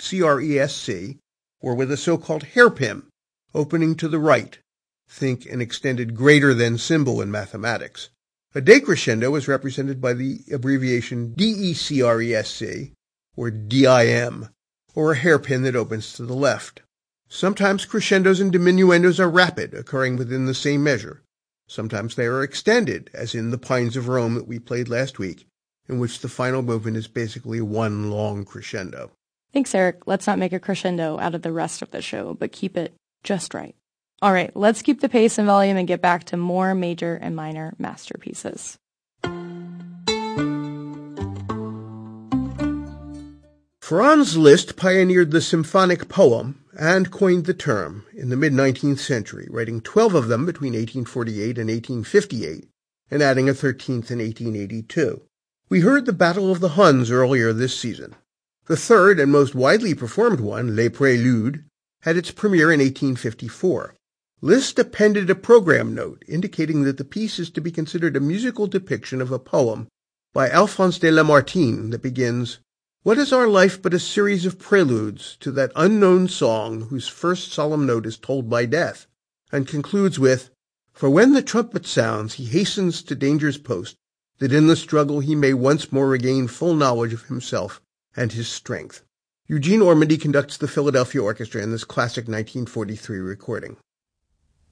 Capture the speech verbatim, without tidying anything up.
C R E S C, or with a so-called hairpin, opening to the right. Think an extended greater than symbol in mathematics. A decrescendo is represented by the abbreviation D E C R E S C, or D I M, or a hairpin that opens to the left. Sometimes crescendos and diminuendos are rapid, occurring within the same measure. Sometimes they are extended, as in The Pines of Rome that we played last week, in which the final movement is basically one long crescendo. Thanks, Eric. Let's not make a crescendo out of the rest of the show, but keep it just right. All right, let's keep the pace and volume and get back to more major and minor masterpieces. Franz Liszt pioneered the symphonic poem and coined the term in the mid-nineteenth century, writing twelve of them between eighteen forty-eight and eighteen fifty-eight, and adding a thirteenth in eighteen eighty-two. We heard the Battle of the Huns earlier this season. The third and most widely performed one, Les Préludes, had its premiere in eighteen fifty-four. Liszt appended a program note indicating that the piece is to be considered a musical depiction of a poem by Alphonse de Lamartine that begins, "What is our life but a series of preludes to that unknown song whose first solemn note is told by death," and concludes with, "For when the trumpet sounds, he hastens to danger's post, that in the struggle he may once more regain full knowledge of himself and his strength." Eugene Ormandy conducts the Philadelphia Orchestra in this classic nineteen forty-three recording.